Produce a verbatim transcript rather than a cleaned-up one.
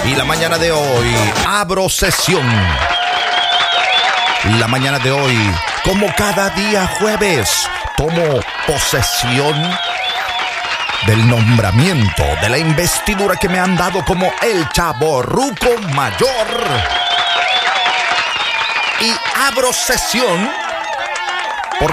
Y la mañana de hoy abro sesión. La mañana de hoy, como cada día jueves, tomo posesión del nombramiento, de la investidura que me han dado como el Chavorruco Mayor. Y abro sesión